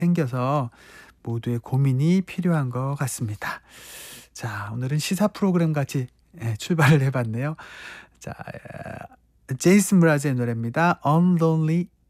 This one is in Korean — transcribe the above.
생겨서 모두의 고민이 필요한 것 같습니다. 자, 오늘은 시사 프로그램 같이 출발을 해 봤네요. 자, 제이슨 브라즈의 노래입니다. Unlonely